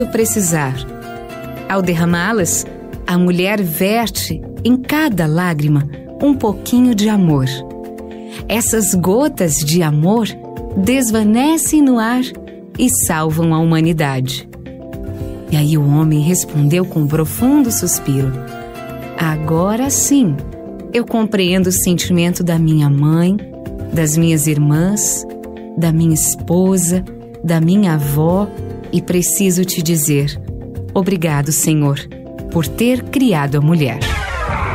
precisar. Ao derramá-las, a mulher verte em cada lágrima um pouquinho de amor. Essas gotas de amor desvanecem no ar e salvam a humanidade. E aí o homem respondeu com um profundo suspiro: agora sim, eu compreendo o sentimento da minha mãe, das minhas irmãs, da minha esposa, da minha avó, e preciso te dizer: obrigado, Senhor, por ter criado a mulher.